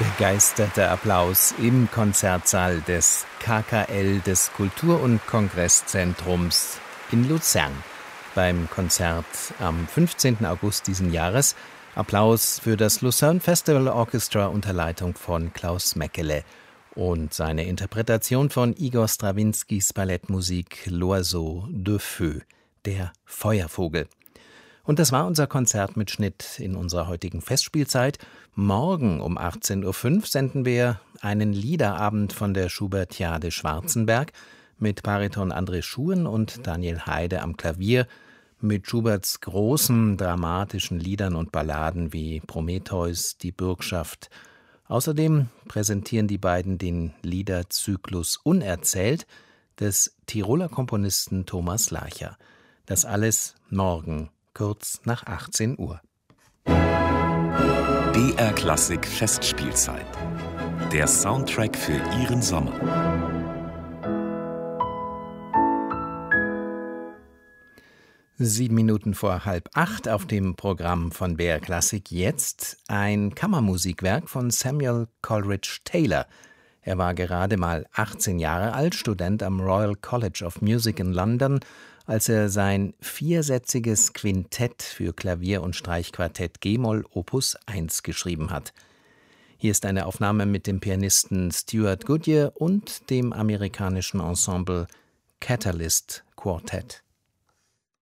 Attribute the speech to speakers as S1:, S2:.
S1: Begeisterter Applaus im Konzertsaal des KKL, des Kultur- und Kongresszentrums in Luzern beim Konzert am 15. August diesen Jahres. Applaus für das Lucerne Festival Orchestra unter Leitung von Klaus Meckele und seine Interpretation von Igor Strawinskys Ballettmusik L'Oiseau de Feu, der Feuervogel. Und das war unser Konzertmitschnitt in unserer heutigen Festspielzeit. Morgen um 18.05 Uhr senden wir einen Liederabend von der Schubertiade Schwarzenberg mit Bariton André Schuhen und Daniel Heide am Klavier, mit Schuberts großen dramatischen Liedern und Balladen wie Prometheus, die Bürgschaft. Außerdem präsentieren die beiden den Liederzyklus Unerzählt des Tiroler Komponisten Thomas Larcher. Das alles morgen, kurz nach 18 Uhr.
S2: BR Klassik Festspielzeit. Der Soundtrack für Ihren Sommer.
S1: Sieben Minuten vor 7:30 auf dem Programm von BR Klassik jetzt ein Kammermusikwerk von Samuel Coleridge Taylor. Er war gerade mal 18 Jahre alt, Student am Royal College of Music in London, als er sein viersätziges Quintett für Klavier und Streichquartett G-Moll Opus 1 geschrieben hat. Hier ist eine Aufnahme mit dem Pianisten Stuart Goodyear und dem amerikanischen Ensemble Catalyst Quartet.